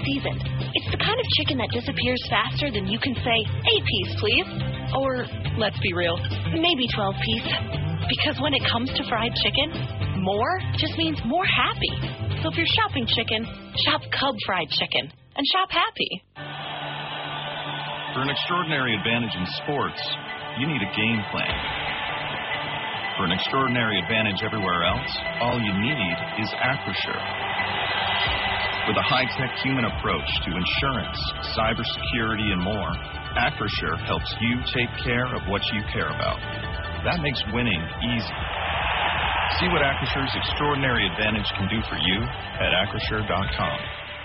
seasoned. It's the kind of chicken that disappears faster than you can say, 8-piece, please. Or, let's be real, maybe 12-piece. Because when it comes to fried chicken, more just means more happy. So if you're shopping chicken, shop Cub Fried Chicken and shop happy. For an extraordinary advantage in sports, you need a game plan. For an extraordinary advantage everywhere else, all you need is Acrisure. With a high-tech human approach to insurance, cybersecurity, and more, Acrisure helps you take care of what you care about. That makes winning easy. See what Acrisure's extraordinary advantage can do for you at Acrisure.com.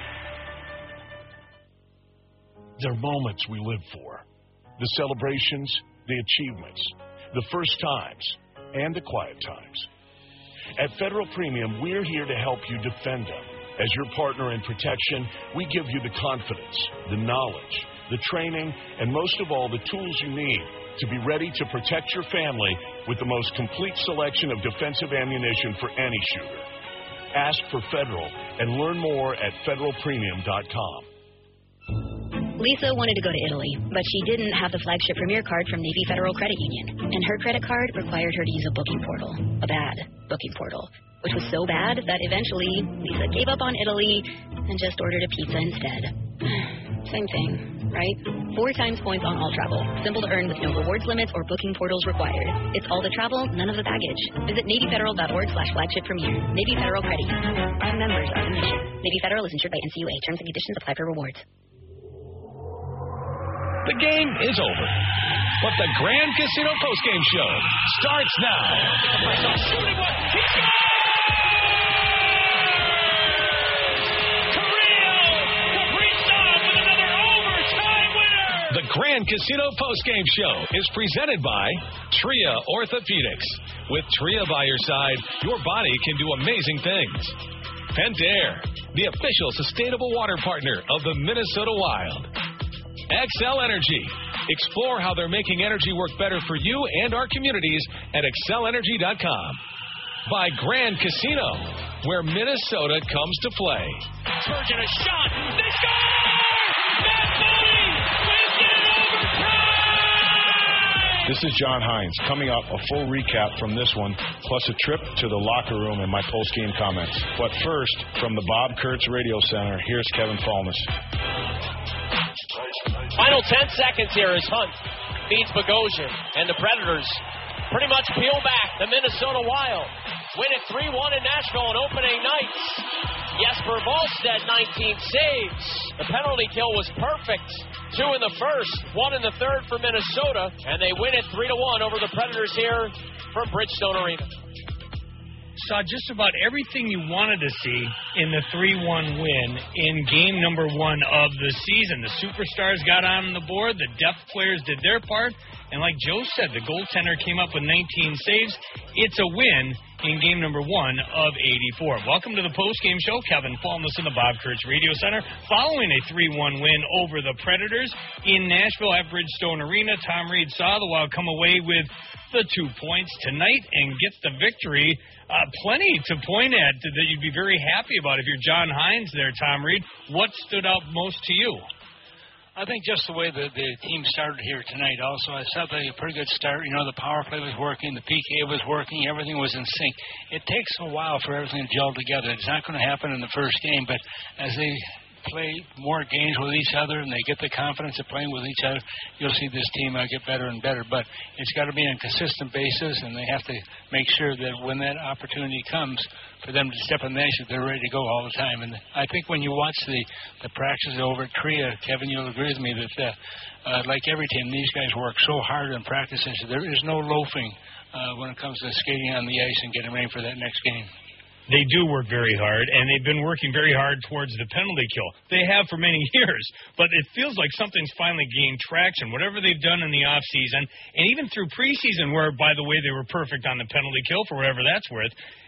There are moments we live for. The celebrations, the achievements, the first times, and the quiet times. At Federal Premium, we're here to help you defend them. As your partner in protection, we give you the confidence, the knowledge, the training, and most of all, the tools you need to be ready to protect your family with the most complete selection of defensive ammunition for any shooter. Ask for Federal and learn more at federalpremium.com. Lisa wanted to go to Italy, but she didn't have the flagship Premier card from Navy Federal Credit Union, and her credit card required her to use a booking portal, a bad booking portal, which was so bad that eventually Lisa gave up on Italy and just ordered a pizza instead. Same thing, right? 4 times points on all travel. Simple to earn with no rewards limits or booking portals required. It's all the travel, none of the baggage. Visit NavyFederal.org/flagship Premier. Navy Federal Credit Union. Prime members are the mission. Navy Federal is insured by NCUA. Terms and conditions apply for rewards. The game is over, but the Grand Casino postgame show starts now. The Grand Casino postgame show is presented by Tria Orthopedics. With Tria by your side, your body can do amazing things. Pentair, the official sustainable water partner of the Minnesota Wild. Xcel Energy. Explore how they're making energy work better for you and our communities at XcelEnergy.com. By Grand Casino, where Minnesota comes to play. Spurgeon a shot. They score! Matt Bodie wins it in overtime! This is John Hines. Coming up, a full recap from this one, plus a trip to the locker room and my post-game comments. But first, from the Bob Kurtz Radio Center, here's Kevin Falness. Final 10 seconds here as Hunt feeds Bogosian, and the Predators pretty much peel back. The Minnesota Wild win it 3-1 in Nashville on opening night. Jesper Wallstedt, 19 saves. The penalty kill was perfect. 2 in the first, 1 in the third for Minnesota, and they win it 3-1 over the Predators here from Bridgestone Arena. Saw just about everything you wanted to see in the 3-1 win in game number 1 of the season. The superstars got on the board. The depth players did their part. And like Joe said, the goaltender came up with 19 saves. It's a win in game number 1 of 84. Welcome to the postgame show. Kevin Falness in the Bob Kurtz Radio Center. Following a 3-1 win over the Predators in Nashville at Bridgestone Arena, Tom Reed saw the Wild come away with the 2 points tonight and get the victory. Plenty to point at that you'd be very happy about if you're John Hines there, Tom Reed. What stood out most to you? I think just the way the team started here tonight also. I thought they had a pretty good start. You know, the power play was working, the PK was working, everything was in sync. It takes a while for everything to gel together. It's not going to happen in the first game, but as they play more games with each other and they get the confidence of playing with each other, you'll see this team get better and better. But it's got to be on a consistent basis, and they have to make sure that when that opportunity comes for them to step on the ice, they're ready to go all the time. And I think when you watch the practices over at Tria, Kevin, you'll agree with me that like every team, these guys work so hard in practices. There is no loafing when it comes to skating on the ice and getting ready for that next game. They do work very hard, and they've been working very hard towards the penalty kill. They have for many years, but it feels like something's finally gained traction. Whatever they've done in the offseason, and even through preseason, where, by the way, they were perfect on the penalty kill, for whatever that's worth,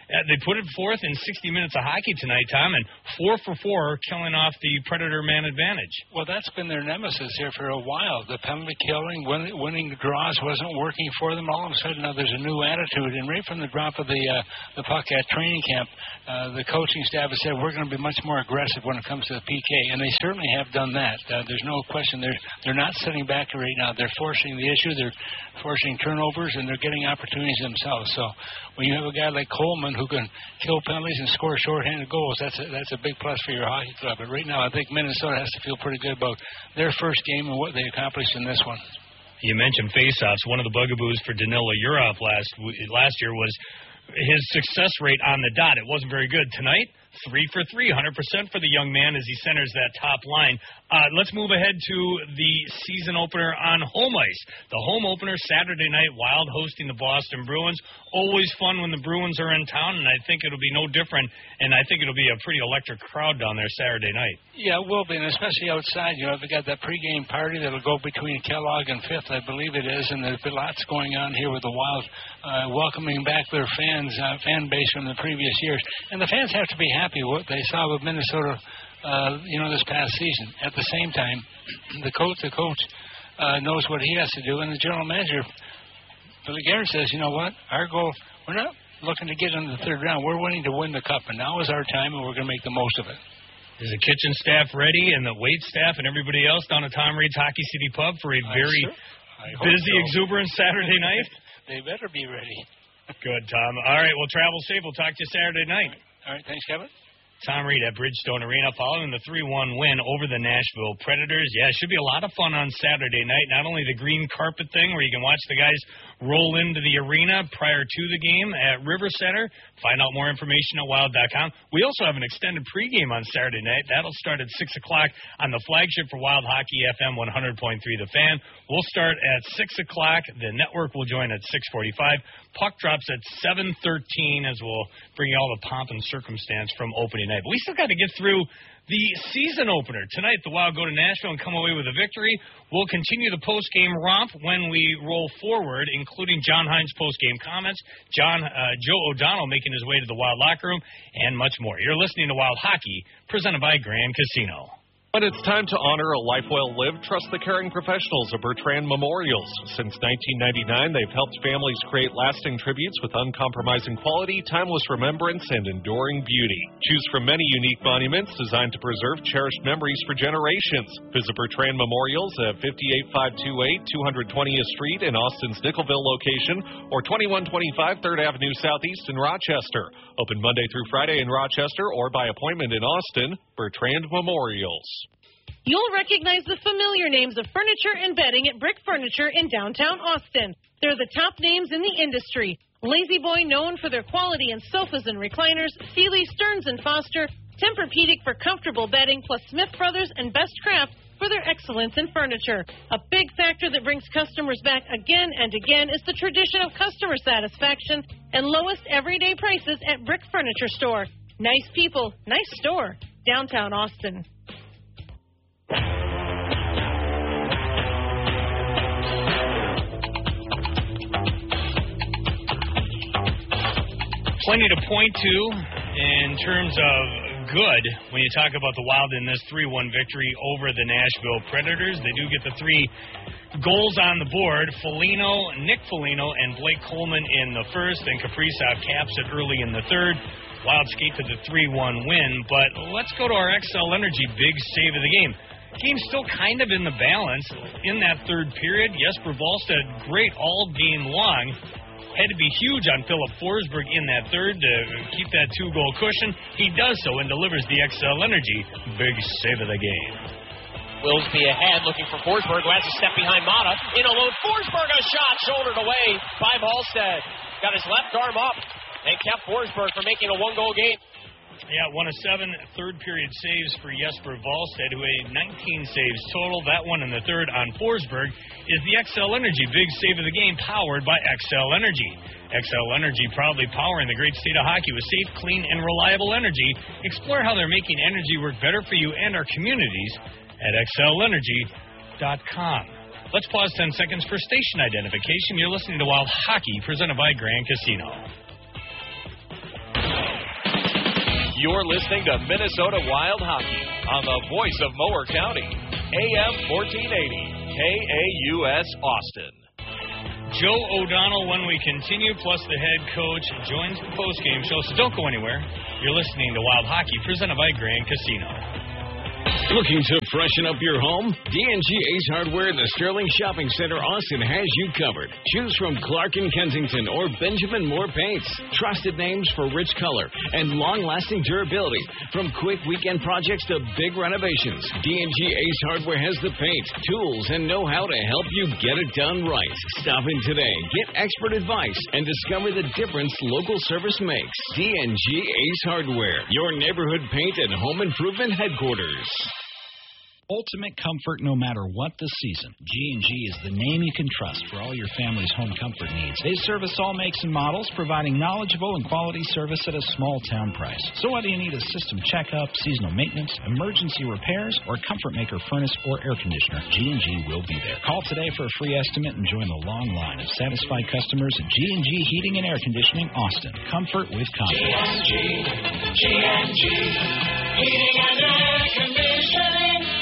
They put it forth in 60 minutes of hockey tonight, Tom, and 4 for 4, killing off the Predator man advantage. Well, that's been their nemesis here for a while. The penalty killing, winning draws wasn't working for them. All of a sudden, now there's a new attitude. And right from the drop of the puck at training camp, the coaching staff has said, we're going to be much more aggressive when it comes to the PK. And they certainly have done that. There's no question. They're not sitting back right now. They're forcing the issue. They're forcing turnovers, and they're getting opportunities themselves. So when you have a guy like Coleman who can kill penalties and score shorthanded goals, that's a big plus for your hockey club. But right now, I think Minnesota has to feel pretty good about their first game and what they accomplished in this one. You mentioned faceoffs. One of the bugaboos for Danila Yurov last year was his success rate on the dot. It wasn't very good. Tonight, 3 for 3, 100% for the young man as he centers that top line. Let's move ahead to the season opener on home ice. The home opener Saturday night, Wild hosting the Boston Bruins. Always fun when the Bruins are in town, and I think it'll be no different, and I think it'll be a pretty electric crowd down there Saturday night. Yeah, it will be, and especially outside. You know, they got that pregame party that'll go between Kellogg and Fifth, I believe it is, and there's been lots going on here with the Wild welcoming back their fan base from the previous years. And the fans have to be happy with what they saw with Minnesota this past season. At the same time, the coach knows what he has to do, and the general manager, Billy Garrett, says, you know what, our goal, we're not looking to get into the third round. We're wanting to win the cup, and now is our time, and we're going to make the most of it. Is the kitchen staff ready, and the wait staff and everybody else down at Tom Reed's Hockey City Pub for a very busy, exuberant Saturday night? They better be ready. Good, Tom. All right, well, travel safe. We'll talk to you Saturday night. All right, thanks, Kevin. Tom Reed at Bridgestone Arena following the 3-1 win over the Nashville Predators. Yeah, it should be a lot of fun on Saturday night. Not only the green carpet thing where you can watch the guys roll into the arena prior to the game at River Center. Find out more information at Wild.com. We also have an extended pregame on Saturday night. That'll start at 6 o'clock on the flagship for Wild Hockey FM 100.3 The Fan. We'll start at 6 o'clock. The network will join at 6:45. Puck drops at 7:13 as we'll bring you all the pomp and circumstance from opening night. But we still got to get through the season opener. Tonight, the Wild go to Nashville and come away with a victory. We'll continue the post-game romp when we roll forward, including John Hines' post-game comments, Joe O'Donnell making his way to the Wild locker room, and much more. You're listening to Wild Hockey, presented by Grand Casino. When it's time to honor a life well lived, trust the caring professionals of Bertrand Memorials. Since 1999, they've helped families create lasting tributes with uncompromising quality, timeless remembrance, and enduring beauty. Choose from many unique monuments designed to preserve cherished memories for generations. Visit Bertrand Memorials at 58528 220th Street in Austin's Nickelville location, or 2125 3rd Avenue Southeast in Rochester. Open Monday through Friday in Rochester or by appointment in Austin. Bertrand Memorials. You'll recognize the familiar names of furniture and bedding at Brick Furniture in downtown Austin. They're the top names in the industry. Lazy Boy, known for their quality in sofas and recliners, Sealy, Stearns & Foster, Tempur-Pedic for comfortable bedding, plus Smith Brothers and Best Craft for their excellence in furniture. A big factor that brings customers back again and again is the tradition of customer satisfaction and lowest everyday prices at Brick Furniture Store. Nice people, nice store, downtown Austin. Plenty to point to in terms of good when you talk about the Wild in this 3-1 victory over the Nashville Predators. They do get the 3 goals on the board. Nick Foligno, and Blake Coleman in the first, and Kaprizov caps it early in the third. Wild skate to the 3-1 win, but let's go to our XL Energy big save of the game. Game's still kind of in the balance in that third period. Jesper Wallstedt, great all game long. Had to be huge on Philip Forsberg in that third to keep that 2-goal cushion. He does so and delivers the XL Energy big save of the game. Willsby ahead, looking for Forsberg, who has a step behind Mata. In alone, Forsberg, a shot, shouldered away by Wallstedt. Got his left arm up and kept Forsberg from making a 1-goal game. Yeah, 1 of 7 third-period saves for Jesper Wallstedt, who had 19 saves total. That one in the third on Forsberg is the XL Energy big save of the game, powered by XL Energy. XL Energy proudly powering the great state of hockey with safe, clean, and reliable energy. Explore how they're making energy work better for you and our communities at xlenergy.com. Let's pause 10 seconds for station identification. You're listening to Wild Hockey, presented by Grand Casino. You're listening to Minnesota Wild Hockey on the voice of Mower County, AM 1480, KAUS Austin. Joe O'Donnell, when we continue, plus the head coach, joins the postgame show, so don't go anywhere. You're listening to Wild Hockey, presented by Grand Casino. Looking to freshen up your home? D&G Ace Hardware in the Sterling Shopping Center, Austin has you covered. Choose from Clark & Kensington or Benjamin Moore paints. Trusted names for rich color and long-lasting durability. From quick weekend projects to big renovations, D&G Ace Hardware has the paint, tools, and know-how to help you get it done right. Stop in today, get expert advice, and discover the difference local service makes. D&G Ace Hardware, your neighborhood paint and home improvement headquarters. Ultimate comfort no matter what the season. G&G is the name you can trust for all your family's home comfort needs. They service all makes and models, providing knowledgeable and quality service at a small town price. So whether you need a system checkup, seasonal maintenance, emergency repairs, or comfort maker furnace or air conditioner, G&G will be there. Call today for a free estimate and join the long line of satisfied customers at G&G Heating and Air Conditioning, Austin. Comfort with confidence. G&G Heating and Air Conditioning.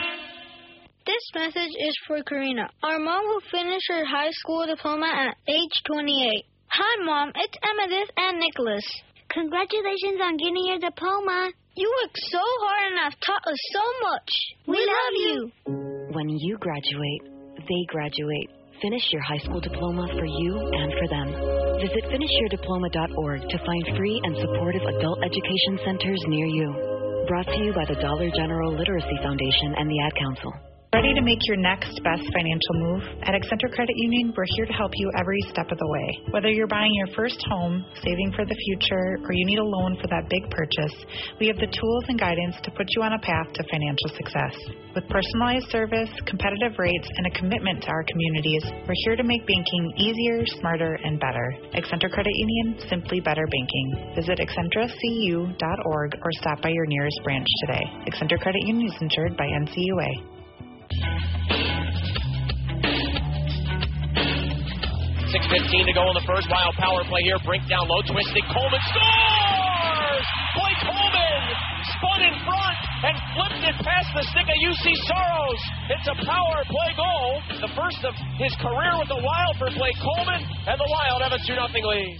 This message is for Karina, our mom who finished her high school diploma at age 28. Hi, Mom. It's Amethyst and Nicholas. Congratulations on getting your diploma. You worked so hard and have taught us so much. We love you. When you graduate, they graduate. Finish your high school diploma for you and for them. Visit finishyourdiploma.org to find free and supportive adult education centers near you. Brought to you by the Dollar General Literacy Foundation and the Ad Council. Ready to make your next best financial move? At Accenture Credit Union, we're here to help you every step of the way. Whether you're buying your first home, saving for the future, or you need a loan for that big purchase, we have the tools and guidance to put you on a path to financial success. With personalized service, competitive rates, and a commitment to our communities, we're here to make banking easier, smarter, and better. Accenture Credit Union, simply better banking. Visit accentracu.org or stop by your nearest branch today. Accenture Credit Union is insured by NCUA. 6:15 to go in the first. Wild power play here. Brink down low, twisting. Coleman scores! Blake Coleman spun in front and flipped it past the stick of UC Soros. It's a power play goal. The first of his career with the Wild for Blake Coleman, and the Wild have a 2-0 lead.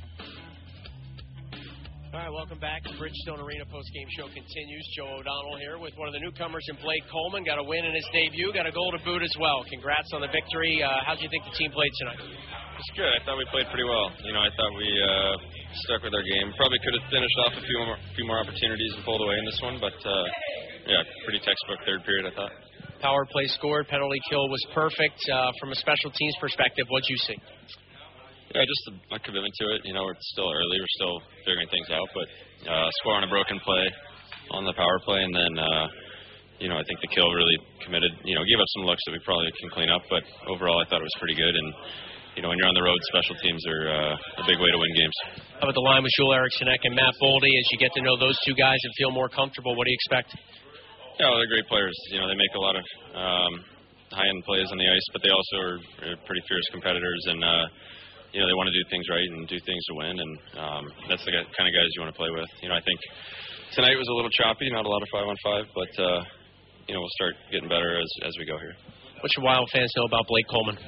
All right, welcome back. Bridgestone Arena postgame show continues. Joe O'Donnell here with one of the newcomers in Blake Coleman. Got a win in his debut. Got a goal to boot as well. Congrats on the victory. How do you think the team played tonight? It's good. I thought we played pretty well. I thought we stuck with our game. Probably could have finished off a few more opportunities and pulled away in this one, but yeah, pretty textbook third period, I thought. Power play scored. Penalty kill was perfect. From a special teams perspective, what'd you see? Yeah, just a commitment to it. It's still early. We're still figuring things out, but score on a broken play on the power play, and then, I think the kill really committed, gave up some looks that we probably can clean up, but overall I thought it was pretty good, and, when you're on the road, special teams are a big way to win games. How about the line with Joel Eriksson and Matt Boldy? As you get to know those two guys and feel more comfortable, what do you expect? Yeah, well, they're great players. They make a lot of high-end plays on the ice, but they also are pretty fierce competitors, and, they want to do things right and do things to win, and that's the kind of guys you want to play with. I think tonight was a little choppy, not a lot of 5-on-5, but, we'll start getting better as we go here. What should Wild fans know about Blake Coleman?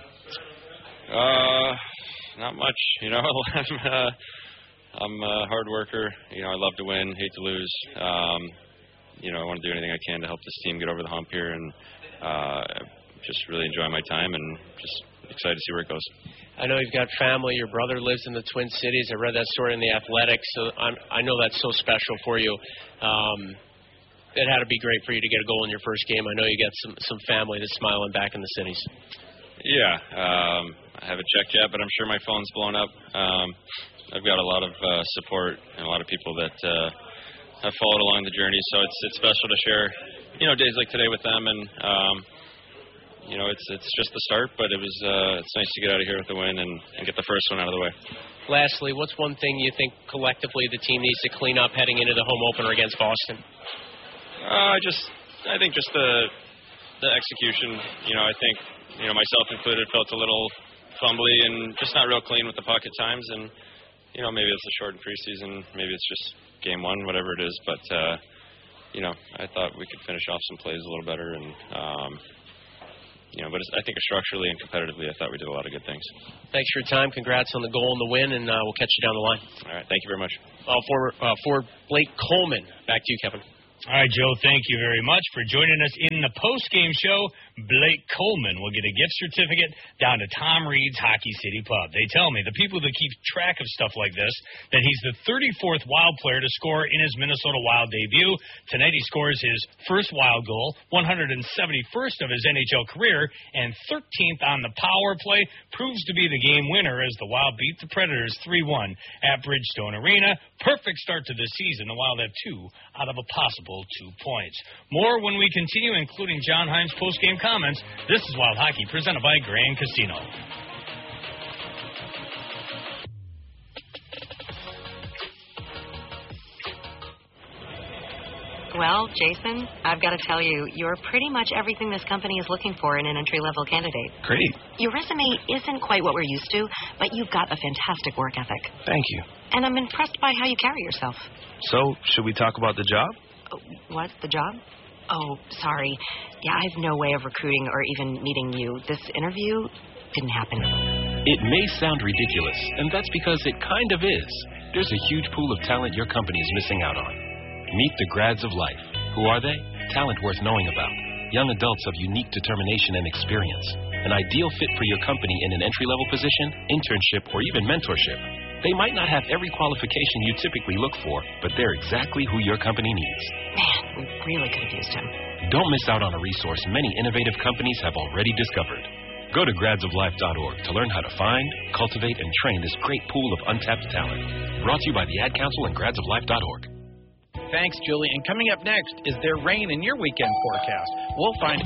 Not much. I'm a hard worker. I love to win, hate to lose. I want to do anything I can to help this team get over the hump here, and just really enjoy my time and just excited to see where it goes. I know you've got family. Your brother lives in the Twin Cities. I read that story in The Athletic, so I know that's so special for you. It had to be great for you to get a goal in your first game. I know you got some family that's smiling back in the cities. Yeah, I haven't checked yet, but I'm sure my phone's blown up. I've got a lot of support and a lot of people that have followed along the journey, so it's special to share, days like today with them, and it's just the start, but it's nice to get out of here with the win and get the first one out of the way. Lastly, what's one thing you think collectively the team needs to clean up heading into the home opener against Boston? I think just the execution. I think myself included felt a little fumbly and just not real clean with the puck at times, and maybe it's a shortened preseason, maybe it's just game one, whatever it is. But, I thought we could finish off some plays a little better. And, but I think structurally and competitively, I thought we did a lot of good things. Thanks for your time. Congrats on the goal and the win, and we'll catch you down the line. All right. Thank you very much. For Blake Coleman, back to you, Kevin. All right, Joe, thank you very much for joining us in the post-game show. Blake Coleman will get a gift certificate down to Tom Reed's Hockey City Pub. They tell me, the people that keep track of stuff like this, that he's the 34th Wild player to score in his Minnesota Wild debut. Tonight he scores his first Wild goal, 171st of his NHL career, and 13th on the power play. Proves to be the game winner as the Wild beat the Predators 3-1 at Bridgestone Arena. Perfect start to the season. The Wild have 2 out of a possible 2 points. More when we continue, including John Hines' post-game comments. This is Wild Hockey, presented by Grand Casino. Well, Jason, I've got to tell you, you're pretty much everything this company is looking for in an entry-level candidate. Great. Your resume isn't quite what we're used to, but you've got a fantastic work ethic. Thank you. And I'm impressed by how you carry yourself. So, should we talk about the job? What? The job? Oh, sorry. Yeah, I have no way of recruiting or even meeting you. This interview didn't happen. It may sound ridiculous, and that's because it kind of is. There's a huge pool of talent your company is missing out on. Meet the grads of life. Who are they? Talent worth knowing about. Young adults of unique determination and experience. An ideal fit for your company in an entry-level position, internship, or even mentorship. They might not have every qualification you typically look for, but they're exactly who your company needs. Man, we really could have used him. Don't miss out on a resource many innovative companies have already discovered. Go to gradsoflife.org to learn how to find, cultivate, and train this great pool of untapped talent. Brought to you by the Ad Council and gradsoflife.org. Thanks, Julie. And coming up next, is there rain in your weekend forecast? We'll find...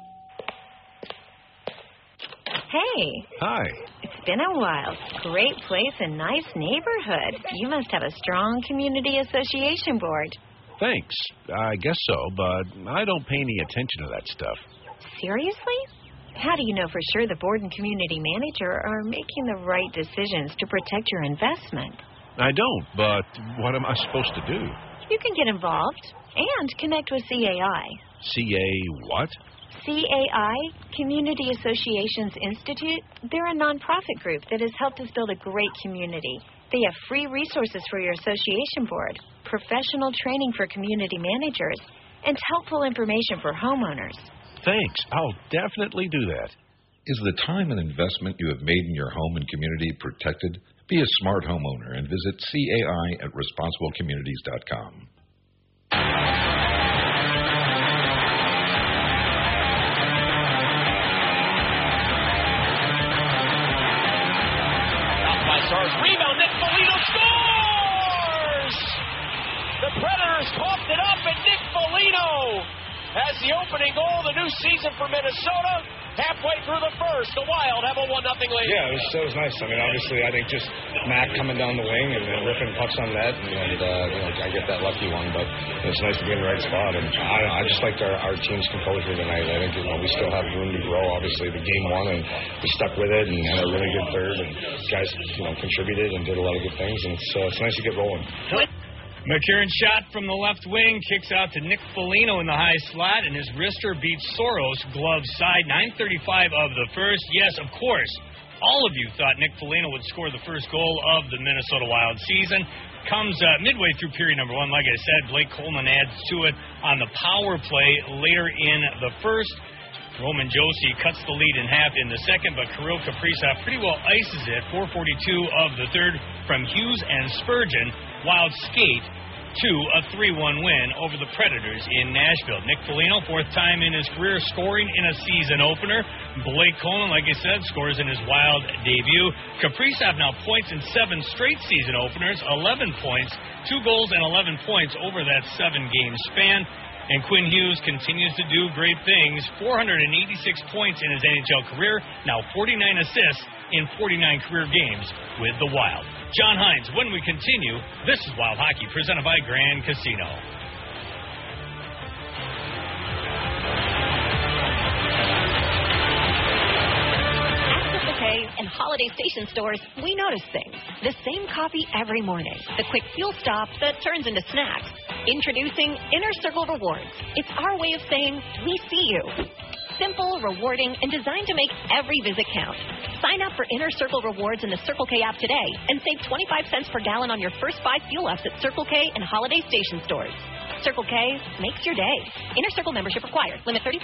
Hey. Hi. It's been a while. Great place and nice neighborhood. You must have a strong community association board. Thanks. I guess so, but I don't pay any attention to that stuff. Seriously? How do you know for sure the board and community manager are making the right decisions to protect your investment? I don't, but what am I supposed to do? You can get involved and connect with CAI. CA what? CAI, Community Associations Institute. They're a nonprofit group that has helped us build a great community. They have free resources for your association board, professional training for community managers, and helpful information for homeowners. Thanks. I'll definitely do that. Is the time and investment you have made in your home and community protected? Be a smart homeowner and visit CAI at responsiblecommunities.com. Stars rebound, Nick Foligno scores! The Predators coughed it up, and Nick Foligno has the opening goal of the new season for Minnesota. Halfway through the first, the Wild have a 1-0 lead. Yeah, it was nice. I mean, obviously, I think just Mac coming down the wing and ripping pucks on net, and I get that lucky one, but it's nice to be in the right spot. And I just liked our team's composure tonight. I think we still have room to grow. Obviously, the game won, and we stuck with it and had a really good third. And guys, contributed and did a lot of good things, and it's nice to get rolling. McCarron shot from the left wing, kicks out to Nick Foligno in the high slot, and his wrister beats Soros, glove side, 9:35 of the first. Yes, of course, all of you thought Nick Foligno would score the first goal of the Minnesota Wild season. Comes midway through period number one. Like I said, Blake Coleman adds to it on the power play later in the first. Roman Josi cuts the lead in half in the second, but Kirill Kaprizov pretty well ices it. 4:42 of the third from Hughes and Spurgeon. Wild skate to a 3-1 win over the Predators in Nashville. Nick Foligno, fourth time in his career scoring in a season opener. Blake Coleman, like I said, scores in his Wild debut. Kaprizov now points in 7 straight season openers, 11 points, 2 goals and 11 points over that 7-game span. And Quinn Hughes continues to do great things. 486 points in his NHL career, now 49 assists in 49 career games with the Wild. John Hines, when we continue, this is Wild Hockey, presented by Grand Casino. And holiday Holiday Station stores, we notice things. The same coffee every morning. The quick fuel stop that turns into snacks. Introducing Inner Circle Rewards. It's our way of saying, we see you. Simple, rewarding, and designed to make every visit count. Sign up for Inner Circle Rewards in the Circle K app today and save 25 cents per gallon on your first 5 fuel ups at Circle K and Holiday Station stores. Circle K makes your day. Inner Circle membership required. Limit 35